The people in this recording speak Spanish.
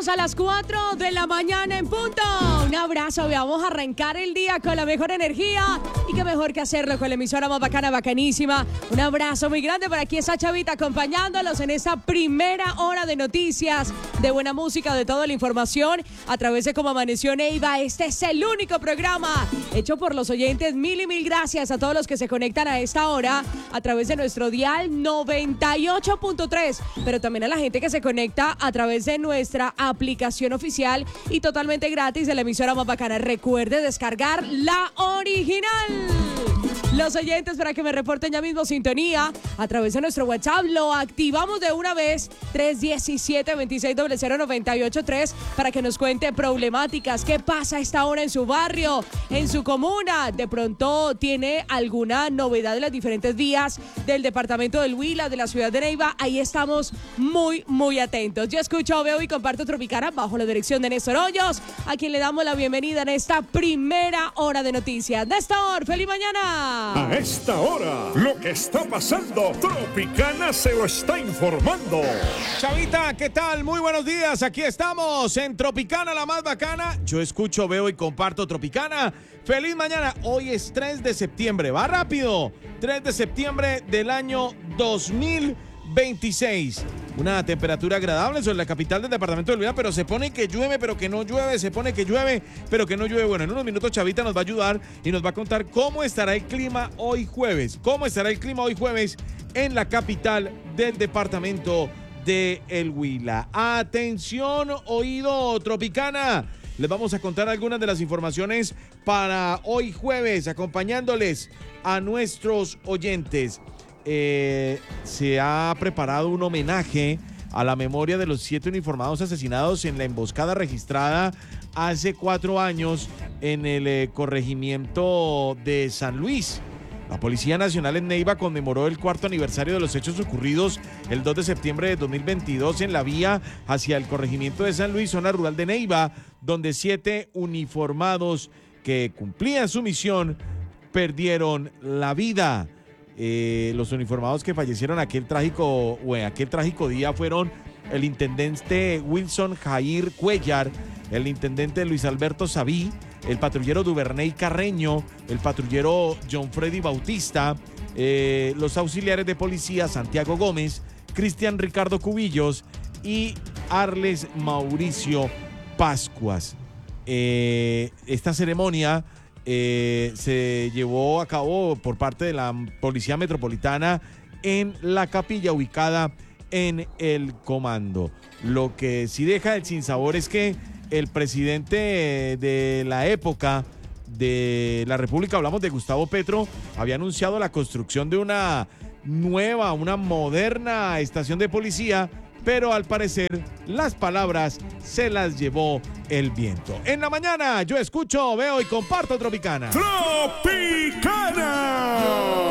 a las 4 de la mañana en punto. Un abrazo, vamos a arrancar el día con la mejor energía y qué mejor que hacerlo con la emisora más bacana, bacanísima. Un abrazo muy grande, por aquí está Chavita acompañándolos en esta primera hora de noticias, de buena música, de toda la información a través de Cómo Amaneció Neiva. Este es el único programa hecho por los oyentes. Mil y mil gracias a todos los que se conectan a esta hora a través de nuestro dial 98.3, pero también a la gente que se conecta a través de nuestra aplicación oficial y totalmente gratis de la emisora más bacana. Recuerde descargar la original. Los oyentes, para que me reporten ya mismo sintonía a través de nuestro WhatsApp, lo activamos de una vez, 317-2600-983, para que nos cuente problemáticas, qué pasa a esta hora en su barrio, en su comuna. De pronto tiene alguna novedad de las diferentes vías del departamento del Huila, de la ciudad de Neiva. Ahí estamos muy atentos. Yo escucho, veo y comparto Tropicana bajo la dirección de Néstor Hoyos, a quien le damos la bienvenida en esta primera hora de noticias. Néstor, feliz mañana. A esta hora, lo que está pasando, Tropicana se lo está informando. Chavita, ¿qué tal? Muy buenos días, aquí estamos en Tropicana, la más bacana. Yo escucho, veo y comparto Tropicana. Feliz mañana, hoy es 3 de septiembre, va rápido, 3 de septiembre del año 2026. Una temperatura agradable sobre la capital del departamento del Huila, pero se pone que llueve, pero que no llueve, se pone que llueve, pero que no llueve. Bueno, en unos minutos Chavita nos va a ayudar y nos va a contar cómo estará el clima hoy jueves. Cómo estará el clima hoy jueves en la capital del departamento de El Huila. Atención, oído Tropicana. Les vamos a contar algunas de las informaciones para hoy jueves, acompañándoles a nuestros oyentes. Se ha preparado un homenaje a la memoria de los 7 uniformados asesinados en la emboscada registrada hace 4 años en el corregimiento de San Luis. La Policía Nacional en Neiva conmemoró el 4º aniversario de los hechos ocurridos el 2 de septiembre de 2022 en la vía hacia el corregimiento de San Luis, zona rural de Neiva, donde 7 uniformados que cumplían su misión perdieron la vida. Los uniformados que fallecieron aquel trágico día fueron el intendente Wilson Jair Cuellar, el intendente Luis Alberto Sabí, el patrullero Duvernay Carreño, el patrullero John Freddy Bautista, los auxiliares de policía Santiago Gómez, Cristian Ricardo Cubillos y Arles Mauricio Pascuas. Esta ceremonia se llevó a cabo por parte de la Policía Metropolitana en la capilla ubicada en el comando. Lo que sí deja el sinsabor es que el presidente de la época de la República, hablamos de Gustavo Petro, había anunciado la construcción de una nueva, una moderna estación de policía, pero al parecer las palabras se las llevó el viento. En la mañana yo escucho, veo y comparto Tropicana. ¡Tropicana!